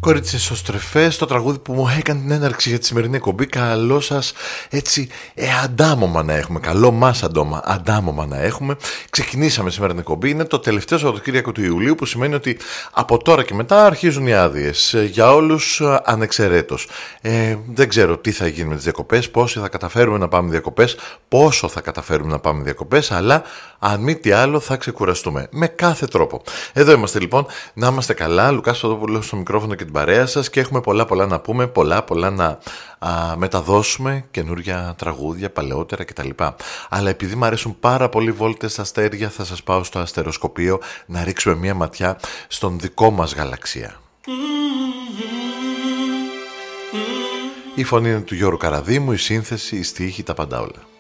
Κορίτσι στο στρεφές, το τραγούδι που μου έκανε την έναρξη για τη σημερινή εκπομπή. Καλό σας έτσι αντάμωμα να έχουμε. Καλό μας αντάμωμα να έχουμε. Ξεκινήσαμε σήμερα την εκπομπή. Είναι το τελευταίο Σαββατοκύριακο του Ιουλίου, που σημαίνει ότι από τώρα και μετά αρχίζουν οι άδειες για όλους ανεξαιρέτως. Δεν ξέρω τι θα γίνει με τις διακοπές, πόσοι θα καταφέρουμε να πάμε διακοπές, πόσο θα καταφέρουμε να πάμε διακοπές, αλλά αν μη τι άλλο θα ξεκουραστούμε με κάθε τρόπο. Εδώ είμαστε λοιπόν, να είμαστε καλά. Λουκάς Φωτόπουλος στο μικρόφωνο και την παρέα σας, και έχουμε πολλά να πούμε, πολλά να μεταδώσουμε, καινούρια τραγούδια, παλαιότερα κτλ. Αλλά επειδή μου αρέσουν πάρα πολύ βόλτες στα αστέρια, θα σας πάω στο αστεροσκοπείο να ρίξουμε μια ματιά στον δικό μας γαλαξία. Η φωνή είναι του Γιώργου Καραδίμου, η σύνθεση, η στίχη, τα πάντα όλα.